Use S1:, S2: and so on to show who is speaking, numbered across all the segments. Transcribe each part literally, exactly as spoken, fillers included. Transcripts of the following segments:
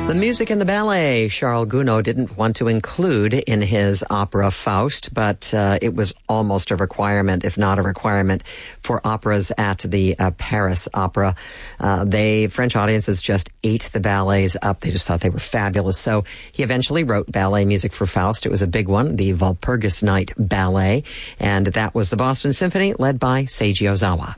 S1: The music in the ballet, Charles Gounod didn't want to include in his opera Faust, but uh, it was almost a requirement, if not a requirement, for operas at the uh, Paris Opera. Uh, they, French audiences just ate the ballets up. They just thought they were fabulous. So he eventually wrote ballet music for Faust. It was a big one, the Walpurgis Night Ballet, and that was the Boston Symphony, led by Seiji Ozawa.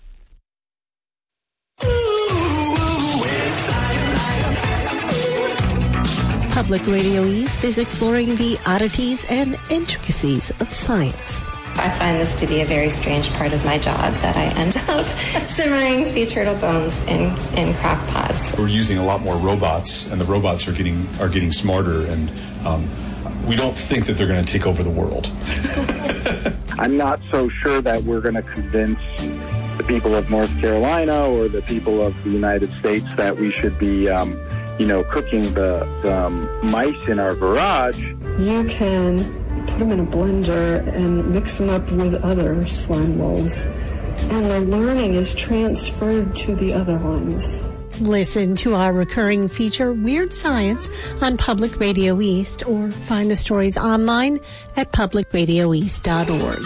S2: Public Radio East is exploring the oddities and intricacies of science.
S3: I find this to be a very strange part of my job, that I end up simmering sea turtle bones in, in crock pots.
S4: We're using a lot more robots, and the robots are getting are getting smarter, and um, we don't think that they're going to take over the world.
S5: I'm not so sure that we're going to convince the people of North Carolina or the people of the United States that we should be um, you know, cooking the, the um, mice in our garage.
S6: You can put them in a blender and mix them up with other slime molds, and the learning is transferred to the other ones.
S2: Listen to our recurring feature, Weird Science, on Public Radio East, or find the stories online at public radio east dot org.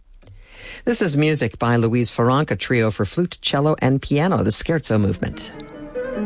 S1: This is music by Louise Farranca Trio for flute, cello, and piano, the Scherzo movement.